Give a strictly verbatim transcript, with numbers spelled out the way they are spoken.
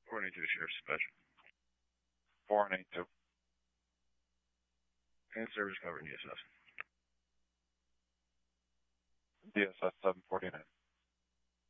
According to the Sheriff's Dispatch. four one eight two. And service covered in D S S. D S S seven forty-nine.